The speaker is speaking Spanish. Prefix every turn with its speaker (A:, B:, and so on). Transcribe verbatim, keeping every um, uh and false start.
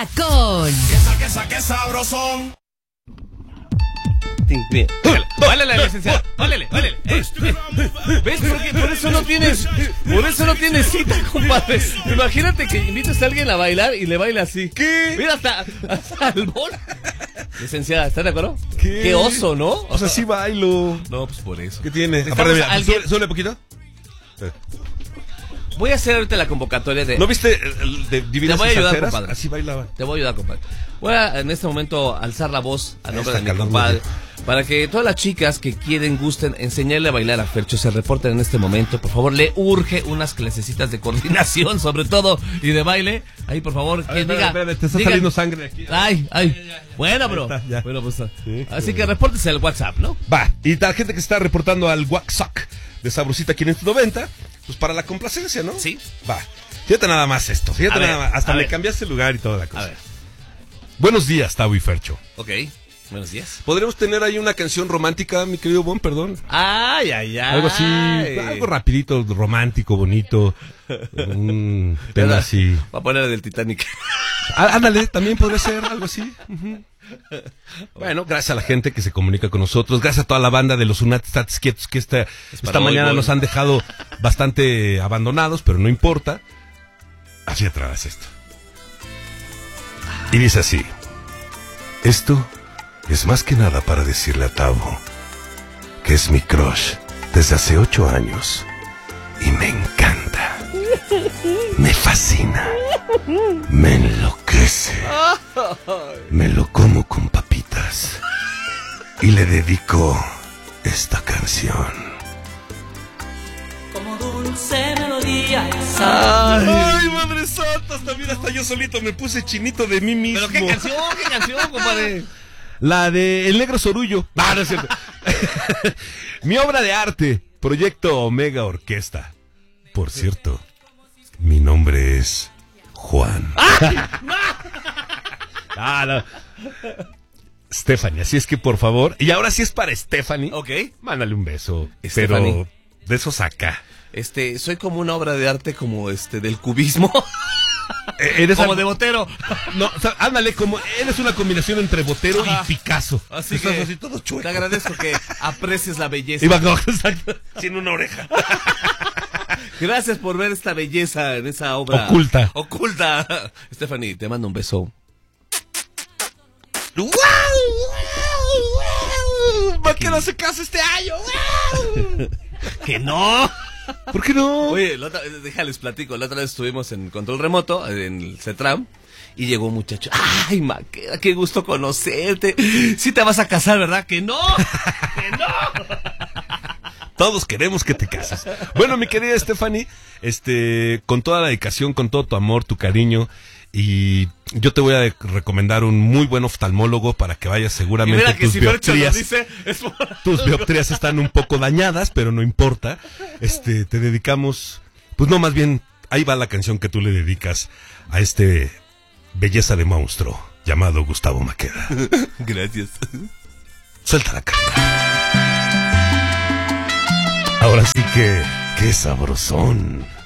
A: día con...
B: Qué que saque sabrosón.
C: Válele, licenciada, válele, válele. Eh, eh, ¿Ves? Porque por eso no tienes, por eso no tienes cita, compadre. Imagínate que invitas a alguien a bailar y le baila así.
D: ¿Qué?
C: Mira, hasta, hasta el bol. Licenciada, ¿estás de acuerdo?
D: ¿Qué?
C: Qué oso, ¿no?
D: O sea, sí bailo.
C: No, pues por eso.
D: ¿Qué tiene?
C: Estamos
D: Aparte, mira,
C: alguien-
D: sube, sube poquito. Eh.
C: Voy a hacer ahorita la convocatoria de...
D: ¿No viste el, el de Divinas
C: Te voy a
D: y
C: ayudar,
D: Salseras?
C: compadre.
D: Así bailaba.
C: Te voy a ayudar, compadre. Voy a en este momento alzar la voz a nombre
D: Está
C: de mi
D: calando
C: compadre
D: ya.
C: para que todas las chicas que quieren, gusten enseñarle a bailar a Fercho se reporten en este momento. Por favor, le urge unas clasecitas de coordinación, sobre todo, y de baile. Ahí, por favor, que
D: Ay,
C: diga...
D: espérate, espérate, te está
C: diga-
D: saliendo sangre aquí.
C: Ay, ay. Bueno, bro.
D: Ahí está, ya.
C: Bueno, pues...
D: Sí,
C: así
D: sí.
C: que repórtese al WhatsApp, ¿no?
D: Va, y la gente que está reportando al WhatsApp de Sabrosita quinientos noventa, pues para la complacencia, ¿no?
C: Sí.
D: Va. Fíjate nada más esto, fíjate
C: A ver,
D: nada más. Hasta
C: a
D: le
C: ver.
D: cambiaste el lugar y toda la
C: A
D: cosa.
C: ver.
D: Buenos días, Tavo y Fercho.
C: Ok. Buenos días.
D: ¿Podríamos tener ahí una canción romántica, mi querido Bon, perdón?
C: Ay, ay, ay.
D: Algo así, algo rapidito, romántico, bonito. Un tema así.
C: Va a poner el del Titanic.
D: Ah, ándale, también podría ser algo así. Ujú. Bueno, gracias a la gente que se comunica con nosotros, gracias a toda la banda de los Unatstats quietos que esta, esta
C: hoy,
D: mañana
C: Bon.
D: nos han dejado bastante abandonados, pero no importa. Así atrás esto. Y dice así: esto es más que nada para decirle a Tavo que es mi crush desde hace ocho años y me encanta, me fascina, me enloquece, me lo como con papitas y le dedico esta canción.
E: Como dulce melodía.
D: Ay, madre santa, hasta mira, hasta yo solito me puse chinito de mí mismo.
C: ¿Pero qué canción? ¿Qué canción, compadre?
D: La de El Negro Sorullo. Ah, no es cierto. Mi obra de arte, Proyecto Omega Orquesta. Por cierto, mi nombre es Juan. Ah, no. Stephanie, así es que por favor, y ahora sí es para Stephanie.
C: Ok.
D: Mándale un beso,
C: Stephanie.
D: pero de esos acá.
C: Este, soy como una obra de arte como este del cubismo.
D: Eh, Eres
C: Como
D: algo-
C: de Botero.
D: No, o sea, ándale, como eres una combinación entre Botero
C: Ajá.
D: y Picasso.
C: Así
D: Estás
C: que
D: así todo chueco.
C: te agradezco que aprecies la belleza.
D: Iba, no, exacto, sin una oreja.
C: Gracias por ver esta belleza en esa obra
D: Oculta.
C: Oculta. Stephanie, te mando un beso.
D: ¿Por qué no se casa este año?
C: ¡Que no!
D: ¿Por qué no?
C: Oye, la otra, déjales platico. La otra vez estuvimos en control remoto, en el CETRAM, y llegó un muchacho. ¡Ay, Maqueda, qué gusto conocerte! Sí te vas a casar, ¿verdad? ¡Que no! ¡Que no!
D: Todos queremos que te cases. Bueno, mi querida Stephanie, este, con toda la dedicación, con todo tu amor, tu cariño, y yo te voy a recomendar un muy buen oftalmólogo para que vayas
C: Y
D: seguramente.
C: mira que
D: tus
C: si Fercho nos
D: bioptrías,
C: dice, es por...
D: tus bioptrías están un poco dañadas, pero no importa. Este, te dedicamos, pues no, más bien, ahí va la canción que tú le dedicas a este belleza de monstruo llamado Gustavo Maqueda.
C: Gracias.
D: Suelta la carga. Ahora sí que, qué sabrosón.